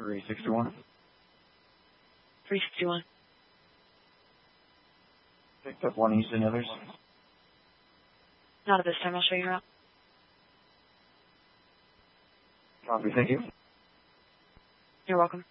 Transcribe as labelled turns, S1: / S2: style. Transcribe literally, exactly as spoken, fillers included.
S1: three sixty-one.
S2: three sixty-one.
S1: Picked up one east and others.
S2: Not at this time. I'll show you around.
S1: Copy, thank you.
S2: You're welcome.